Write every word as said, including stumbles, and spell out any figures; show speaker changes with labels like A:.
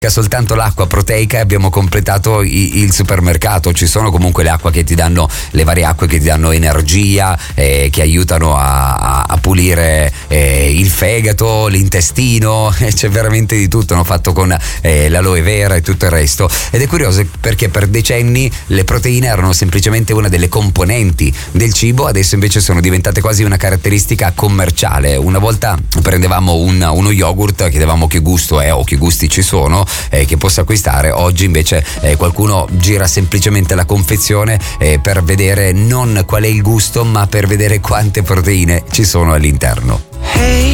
A: soltanto l'acqua proteica e abbiamo completato i, il supermercato. Ci sono comunque le acque che ti danno, le varie acque che ti danno energia, eh, che aiutano a, a, a pulire eh, il fegato, l'intestino, eh, c'è veramente di tutto, no? Fatto con eh, l'aloe vera e tutto il resto. Ed è curioso perché per decenni le proteine erano semplicemente una delle componenti del cibo, adesso invece sono diventate quasi una caratteristica commerciale. Una volta prendevamo un, uno yogurt, chiedevamo che gusto è o che gusti ci sono, Eh, che possa acquistare. Oggi invece eh, qualcuno gira semplicemente la confezione eh, per vedere non qual è il gusto, ma per vedere quante proteine ci sono all'interno.
B: Hey.